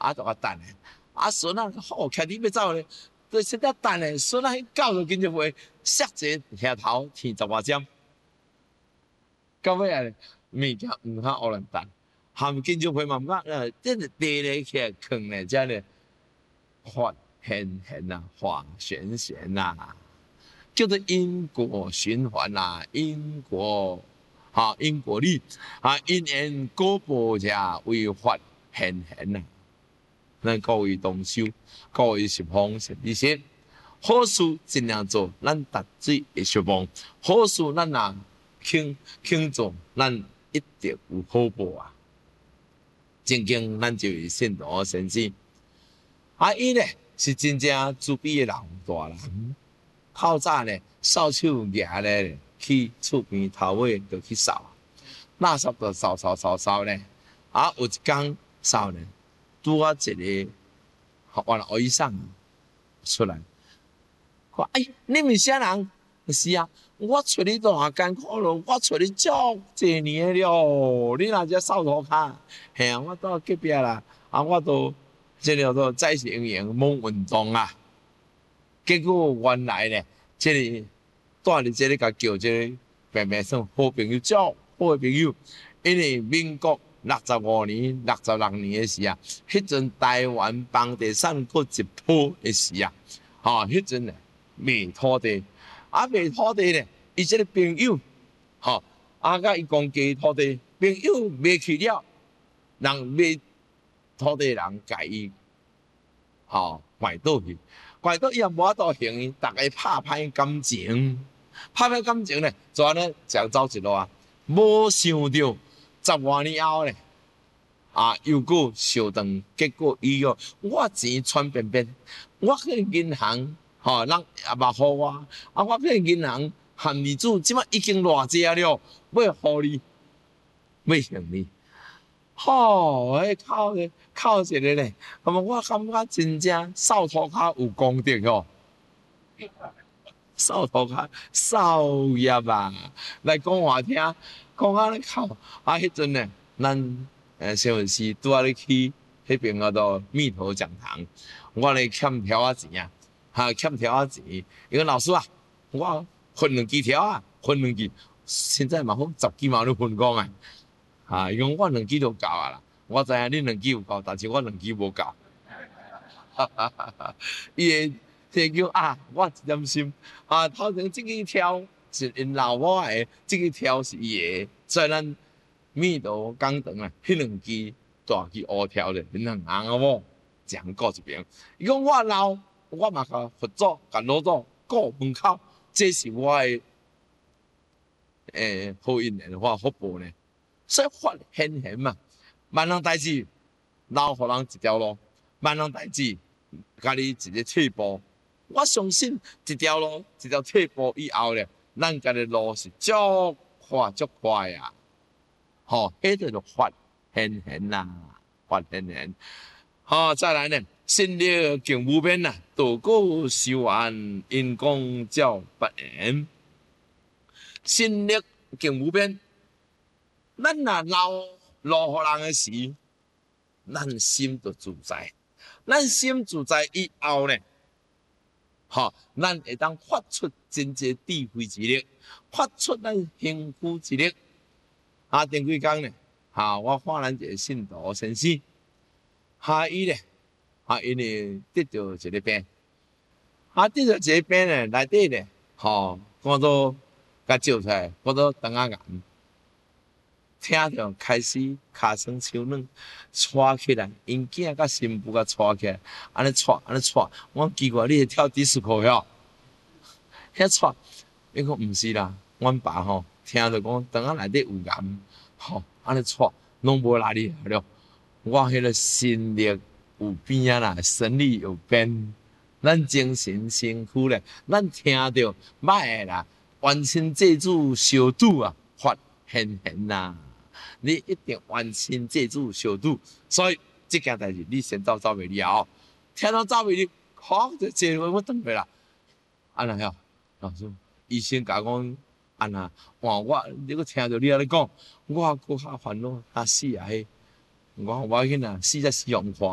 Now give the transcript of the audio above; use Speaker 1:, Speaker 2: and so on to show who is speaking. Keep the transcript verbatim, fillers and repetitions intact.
Speaker 1: 啊，就甲等咧。啊，孙仔好徛伫要走咧，就现在等咧，孙仔迄到就紧就会摔一个下头天十外针，到尾啊，物件毋通乌乱等，含紧就会嘛毋讲，呃，这是地咧起来坑咧，遮咧发现现啊，化玄玄呐，叫做因果循环呐、啊，因果。哈，因果律啊，因缘果报者为法现现呐。咱各位同修，各位十方善知识，好事尽量做，咱达水会相望；好事咱若轻轻做，咱一定有好报啊！正经咱就是信徒先生，啊，伊咧是真正慈悲的人大人，透早咧扫帚举咧。去厝边头尾就去扫，垃圾就扫扫扫扫咧。啊，有一天扫咧，拄啊一个原来医生出来，讲：哎，你们啥人？是啊，我找你偌艰苦咯，我找你足侪年了，你若只扫涂骹，嘿啊，我到隔壁啦，啊，我都这叫做再生营养猛运动啊。结果原来咧，这里。带伫这里甲叫这个平平算好朋友，足好的朋友。因为民国六十五年、六十六年的时啊，迄阵台湾房地产搁一波的时啊，吼、哦，迄阵咧卖土地，啊卖土地咧，伊这个朋友，吼、哦，啊甲伊讲价土地，朋友卖去了，人卖土地人甲伊，吼、哦，拐倒去，拐倒伊也无法度行，逐个拍歹感情。拍歹感情咧，就安尼就走一路啊！无想到十外年后咧，啊，又搁相当，结果伊个我钱传遍遍，我去银行，吼、哦，人也捌互我，啊，我去银行含利子，即摆已经偌济了，要互你，要向你，吼、哦，迄靠个靠一个咧，那么我感觉真正扫涂骹有功德哦。扫涂骹扫业啊，来讲话听，讲啊咧靠，啊迄阵咧，咱诶新闻司拄啊咧去迄边个度密头讲堂，我咧欠条仔钱啊，哈欠条仔钱，伊讲老师啊，我分两支条啊，分两支，现在嘛好十几万都分光啊，啊，伊讲我两支就够啊啦，我知影你两支有够，但是我两支无够，哈哈哈哈，伊个。这叫啊，我一点心啊，头前这个条是因老母的，这个条是伊的，所以咱密度讲长啊，迄两支大支乌条的，恁两红好无？这样顾一边。伊讲我老，我嘛甲佛祖、甲老祖顾门口，这是我的诶好运的话福报呢。所以法现现嘛，万人代志留互人一条路，万人代志家己一个退步。我相信一条路，一条退步以后咧，咱家的路是足快足快啊！吼、哦，迄个就发现现啦，发现现。好、哦，再来呢，心力境无边呐，道果修完因公照不言。心力境无边，咱若留路互人的时，咱心就自在。咱心自在以后咧。吼、哦，咱会当发出真济智慧之力，发出咱幸福之力。啊，前几工咧，哈，我看咱一个信徒先生，哈伊咧，哈因为得着一个病，啊得着一个病咧，内底咧，吼，看到甲照出来，看到肠仔癌，听着开始骹酸手软，喘起来，因囝甲新妇甲喘起来，安尼喘，安尼喘，我奇怪，你是跳迪斯科哟？遐喘，伊讲毋是啦，阮爸吼听着讲肠仔内底有癌，吼安尼喘，拢无哪里了。我迄个心力有变啊啦，生理有变，咱精神身躯咧，咱听着歹诶啦，完成这主小拄啊，发现现啦。你一定完成这主小拄，所以这件代志你先走走袂了，听到走袂了，好就坐回我转回啦。安那遐，老师，医生甲我讲，安那，哇我你个听到你安尼讲，我搁较烦恼，较死啊嘿，我我要紧啊，死才死用看。